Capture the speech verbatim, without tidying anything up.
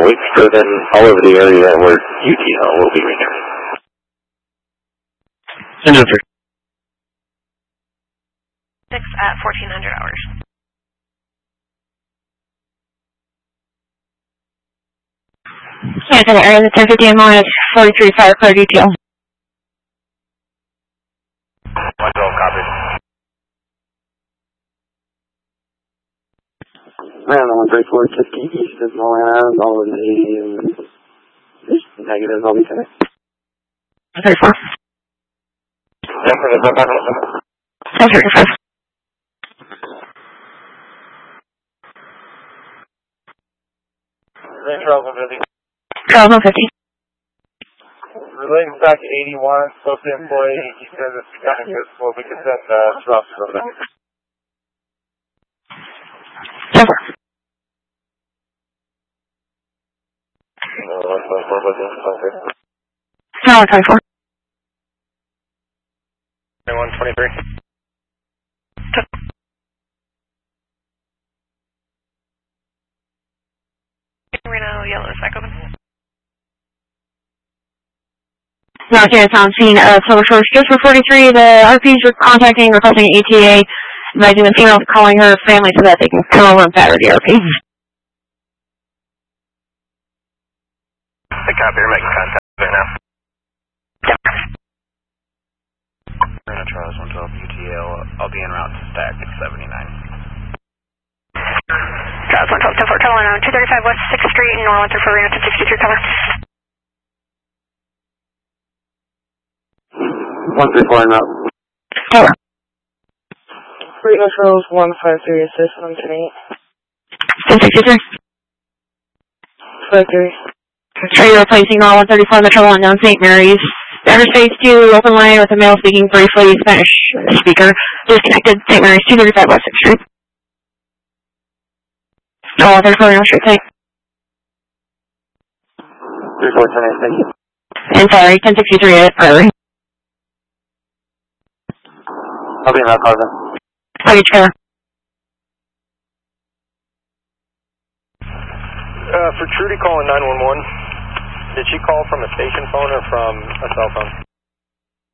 weights driven all over the area where U T L will be returning. Send over. Six at fourteen hundred hours. Yeah, to the area, the ten fifty M O is forty-three fire car detail. one twelve, copy. Man, the one thirty-four fifty east is rolling out, all of the negative, I'll be today. one thirty-four. ten thirty-five. Charles one fifty. Charles one fifty. Relating back to eighty-one, spoke to the employee, he said it's kind of good, well, we can send uh, trucks from that. Over. No, one twenty-four. one twenty-three. Reno, yellow is back open. Now, okay, it's on scene of Silver Shores. Just for forty-three, the R Ps are contacting, requesting an E T A, advising the female calling her family so that they can come over and batter the R P. The copy, you're making contact right now. Reno Charles one twelve U T L, I'll be en route to stack at seventy-nine. Charles one twelve, ten four, Carolina, two thirty-five West sixth Street, North for Reno ten sixty-three, cover. one three four and up. Over. Reno Charles one five three, assist one ten eight. ten sixty-three. five three. Three replacing all one thirty-four Metro one down Saint Mary's. Interstate two, open line with a male speaking briefly, Spanish speaker. Disconnected, Saint Mary's two thirty-five West sixth Street. Oh, one thirty-four Reno Street, thanks. three four ten eight, thank you. And sorry, ten sixty-three at Prairie. I'll be in that car then. Luggage trailer. Uh, for Trudy calling nine one one, did she call from a station phone or from a cell phone?